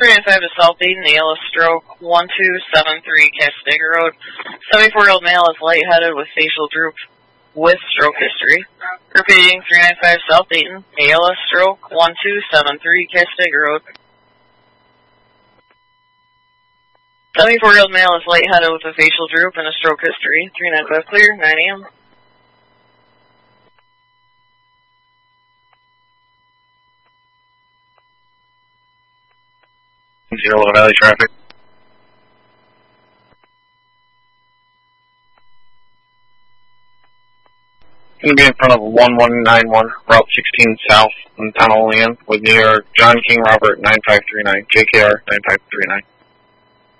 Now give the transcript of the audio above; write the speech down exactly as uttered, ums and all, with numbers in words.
three nine five to South Dayton, A L S stroke one two seven three, Castaga Road. seventy-four-year-old male is lightheaded with facial droop with stroke history. Repeating, three nine five South Dayton, A L S stroke one two seven three, Castaga Road. seventy-four-year-old male is lightheaded with a facial droop and a stroke history. three nine five clear, nine A M Zero Little Valley traffic. Going to be in front of one one nine one, Route sixteen South in Tunnel Land with near John King Robert nine five three nine, J K R nine five three nine.